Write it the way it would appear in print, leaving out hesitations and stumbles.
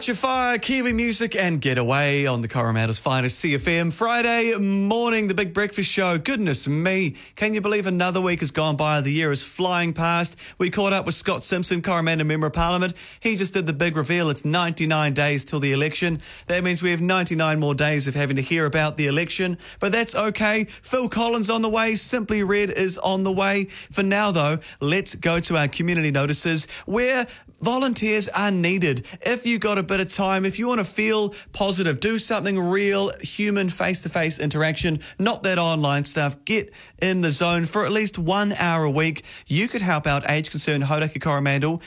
Light your fire, Kiwi music, and get away on the Coromado's finest CFM. Friday morning, the Big Breakfast Show. Goodness me, can you believe another week has gone by? The year is flying past. We caught up with Scott Simpson, Coromandel Member of Parliament. He just did the big reveal. It's 99 days till the election. That means we have 99 more days of having to hear about the election, but that's okay. Phil Collins on the way. Simply Red is on the way. For now, though, let's go to our community notices where volunteers are needed. If you got a bit of time, if you want to feel positive, do something real, human, face-to-face interaction, not that online stuff. Get in the zone for at least 1 hour a week. You could help out Age Concerned Hauraki Coromandel